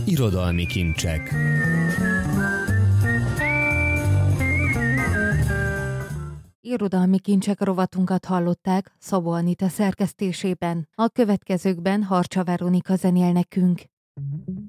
Irodalmi kincsek. Irodalmi kincsek rovatunkat hallották Szabó Anita szerkesztésében. A következőkben Harcsa Veronika zenél nekünk.